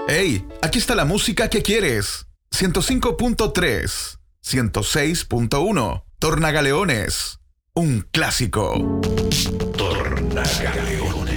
Hey, aquí está la música que quieres. 105.3, 106.1, Tornagaleones, un clásico. Tornagaleones.